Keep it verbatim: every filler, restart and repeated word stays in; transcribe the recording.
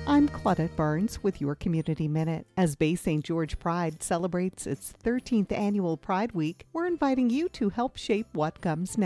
I'm Claudette Barnes with your Community Minute. As Bay Saint George Pride celebrates its thirteenth annual Pride Week, we're inviting you to help shape what comes next.